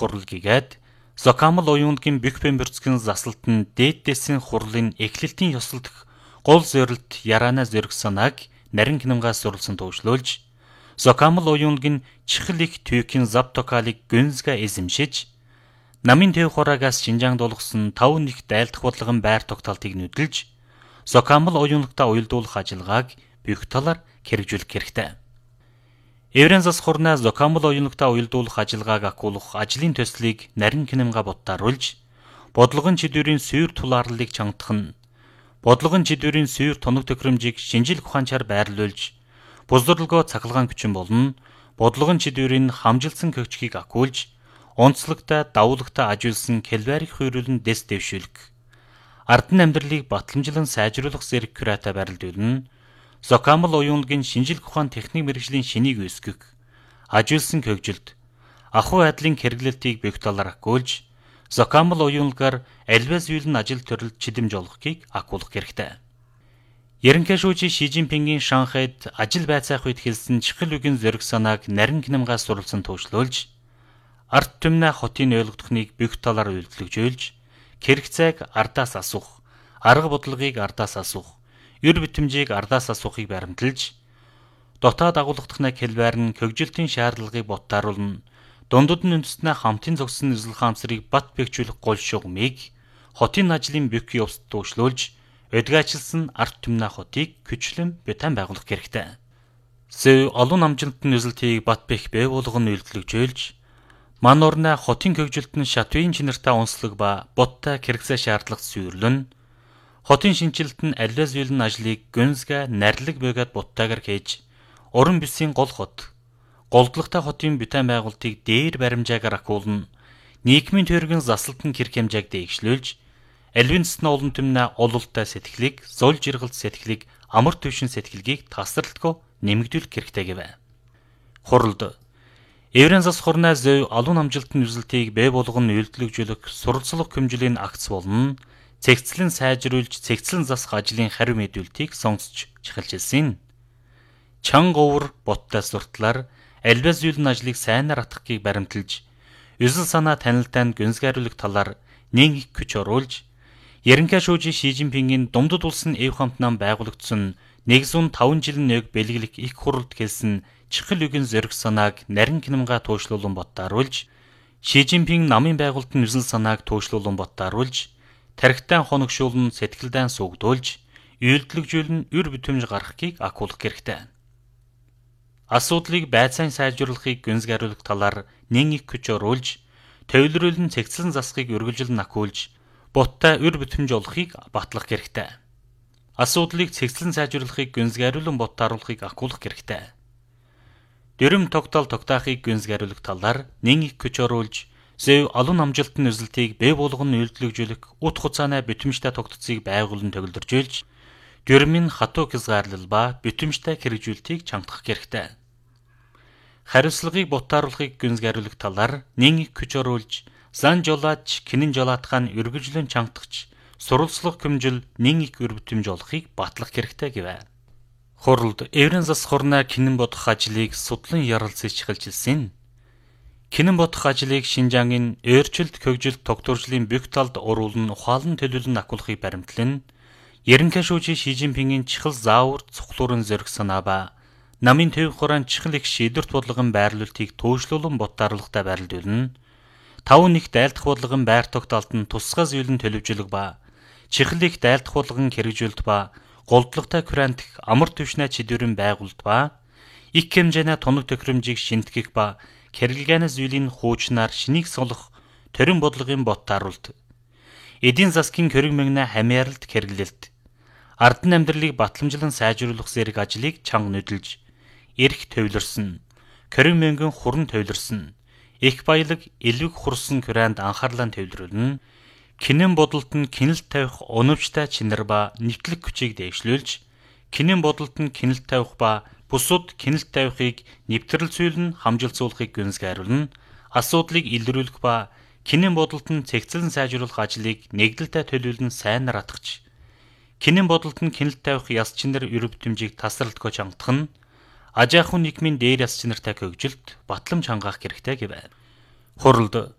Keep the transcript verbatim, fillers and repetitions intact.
хурлгийгээд Зокамл оюуныгийн бүх бэм бүрцгийн засалтын дээддээсийн хурлын эхлэлтийн ёслолдох гол зорилт яраана зэрэг санааг нарийн кинамгаас зурулсан төвшлүүлж Зокамл оюуныгийн чихэл их түйкийн зав токалыг гүнзга эзэмшиж намын төв хураагаас Шинжаанд болгосон тав нэг дайлдах бодлогын байр тогтоолтыг нөдөлж Зокамл оюунагтаа уялдуулах ажиллагааг бүх талаар хэрэгжүүлэх хэрэгтэй. Еврен зас хурнаа Зокамл оюунагтаа уялдуулах ажиллагааг акуулах ажлын төслийг нарийн кинамга бодтааруулж бодлогын чидүүрийн сүйр тулаарлыг чангадах нь бодлогын чидүүрийн сүйр тоног төхөөрөмжийг шинжлэх ухаанчаар байрлуулж буздарлогоо цахилгаан хүчин болон бодлогын чидүүрийн хамжилсан көгчгийг акуулж онцлогтой давуулагтай ажиулсан Кальварих хүйрүүлэн дэс дэвшүүлэх ардын амьдралыг батламжлан сайжруулах зэрэг кюрата байрлуулна. Зокамл оюуныгийн шинжлэх ухаан техник мэргэжлийн шинийг үүсгэх ажиулсан көгжилд ахуй айдлын хэрэглэлтийг бүх талаар акуулж Зокамл оюунагаар альва зүйл нь ажил төрөлд чидэмж олохыг акуулах хэрэгтэй. Ерөнхий шүүжи Ши Жинпингийн Шанхайд ажил байцаах үед хэлсэн чихэл үгийн зориг санааг нарийн кинамгаас суралцсан төвшлүүлж арт түмнэ хотын ойлгодохныг бүх талаар үйлдвэрлэжүүлж хэрэгцээг ардаас асуух, арга бодлогыг ардаас асуух, эр битэмжийг ардаас асуухыг баримталж дотоод агуулгадахна Кальвар нь көгжилтийн шаардлагыг боттааруулна. Дундад нь үндэснээ хамтын зогссон нэзэл хаамсрыг бат бэхжүүлэх гол шугамыг хотын ажлын бүх явцад төвшлүүлж өдгөөчилсөн арт түмнэ хотыг күчлэн бетан байгуулах хэрэгтэй. Зөв олон амжилтын нөлөөлтийг бат бэх бэ болгон үйлдвэрлэжүүлж ман орны хотын көгжилтэн шатвын чинартай онцлог ба боттой хэрэгцээ шаардлагат сүйрлэн хотын шинжилэлт нь аливаа зүйлийн ажлыг гүнзга нарилэг бөгөөд буттайгаар хийж уран бүсийн гол хот голдлагтай хотын бетан байгуулалтыг дээр баримжаагаар акуулна. Нийгмийн төргийн засалтын хэрэг хэмжээг дээгшлүүлж аливын цэсний олон түмнэ ололттой сэтгэлийг золж иргэлт сэтгэлийг амар төвшин сэтгэлгийг тасралтгүй нэмэгдүүлэх хэрэгтэй гэв. Хуралд Еврен зас хурнаа зөв алуун амжилтын үзэлтийг бэ болгон үйлдвэрлэжүүлэх суралцлах хөмжлийн акц болно. Цэгцлэн сайжруулж цэгцлэн засах ажлын хариу мэдүүлэлтийг сонгосч чихэлжилсэн. Чанга өвөр боттой суртлаар альва зүйлийн ажлыг сайнаар атгахыг баримталж, өсөл санаа танилтайнд гүнзгийруулах талаар нэг их хүч оруулж, ерөнхий шүүжи Ши Жинпингийн Думдад улсын эв хамт нам байгуулагдсан нэг зуун таван жилийн нэг бэлгэлэх их хуралд хэлсэн чихэл үгийн зориг санааг нарийн кинамга туушлуулан боттааруулж, Ши Жинпин намын байгуулалтын өсөл санааг туушлуулан боттааруулж, тархитан хоногшуулн сэтгэлдэн сүгдүүлж, үйлдвэрлэжүүлэн үр бүтэмж гаргахыг акуулах хэрэгтэй. Асуудлыг байцаан сайжруулахыг гүнзгийруулах талаар нэг их хүч оруулж, төвлөрүүлэн цэгцлэн засахыг үргэлжлэн акуулж, боттой үр бүтэмж олохыг батлах хэрэгтэй. Асуудлыг цэгцлэн сайжруулахыг гүнзгийруулан боттааруулахыг акуулах хэрэгтэй. Дэрэм тогтоол тогтоохыг гүнзгийруулах талаар нэг их хүч оруулж, зөв алуун амжилтын үзэлтийг бэ болгон үйлдвэрлэжүүлэх ут хуцааны бүтэмжтэй тогтцыг байгуулан төгөлдржүүлж, дөрмийн хатуу хязгаарлал ба бүтэмжтэй хэрэгжүүлэлтийг чангадах хэрэгтэй. Хариуцлагыг боттааруулахыг гүнзгийруулах талаар нэг их хүч оруулж, зан жолооч кинэн жолоотхаан үргэлжлэн чангадагч суралцлах хөмжил нэг их үр бүтэмж олохыг батлах хэрэгтэй гэв. Хуралд Еврен зас хурнаа кинэн бодох ажлыг судлан ярилцаж чихэлжилсэн. Кинэн бодох ажлыг Шинжаангийн өөрчлөлт көгжилт тогтворчлын бүх талд уруулан ухаалан төлөвлөн акуулахыг баримтлан ерөнхий шүүжи Ши Жинпингийн чихэл заавар цуглуурын зориг санаа ба намын төв хураан чихэл их шийдвэрт бодлогын байрлуулалтыг туушлуулан боттааруулахтай байрлуулна. Тав нэг дайлдах бодлогын байр тогтоолтод тусгай зүйлэн төлөвжүүлэх ба чихэл их дайлдах бодлогын хэрэгжүүлэлт ба голдлагтай кюрантх амар төвшнэ чидүүрэн байгуулалт ба их хэмжээний тоног төхөөрөмжийг шинтгэх ба хэрэглэгээний зүйлийн хуучнаар шинийг солих төрийн бодлогын боттааруулалт. Эдийн засгийн хөрөг мөнгөний хамааралт хэрэглэлт. Ардын амьдралыг батламжлан сайжруулах зэрэг ажлыг чанга нөдөлж, эрх төвлөрсөн, хөрөг мөнгөн хуран төвлөрсөн, их баялаг элвэг хурсан кюранд анхаарлаа төвлөрүүлнэ. Кинэн бодолд нь кинэлт тавих унавчтай чинар ба нэвтлэх хүчийг дэвшлүүлж, кинэн бодолд нь кинэлт тавих ба бусад кинэлт тавихыг нэвтрэлцүүлэн хамжилцуулахыг гүнзгийруулна. Асуудлыг илрүүлэх ба кинэн бодолд нь цэгцлэн сайжруулах ажлыг нэгдэлтэй төлөвлөн сайнаар атгах. Кинэн бодолд нь кинэлт тавих яс чинар үр бүтэмжийг тасралтгүй чангадах нь аж ахуйн нийгмийн дээр яс чинартай хөгжилт батламж хангаах хэрэгтэй гэв. Хуралд